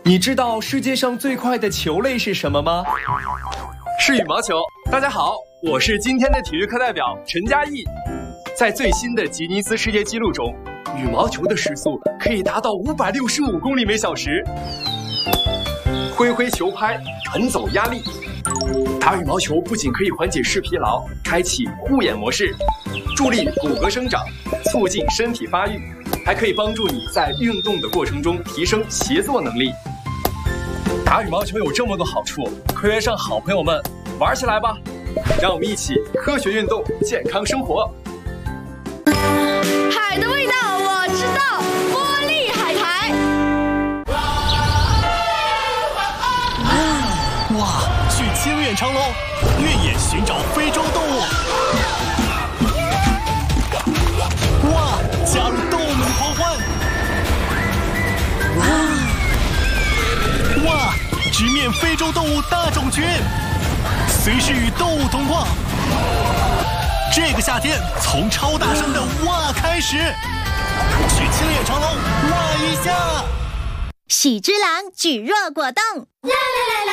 你知道世界上最快的球类是什么吗？ 是羽毛球。大家好，我是今天的体育课代表陈嘉译。在最新的吉尼斯世界纪录中，羽毛球的时速可以达到565公里每小时。挥挥球拍，传走压力。打羽毛球不仅可以缓解视疲劳，开启护眼模式，助力骨骼生长，促进身体发育，还可以帮助你在运动的过程中提升协作能力。打羽毛球有这么多好处，快约上好朋友们玩起来吧！让我们一起科学运动，健康生活。 海的味道我知道，玻璃海苔。 哇，去清远长隆，越野寻找非洲动物。哇，加入动物们的狂欢。哇，直面非洲动物大种群，随时与动物同框。这个夏天，从超大声的哇开始，去清远长隆哇一下。 喜之郎举弱果冻。啦啦啦啦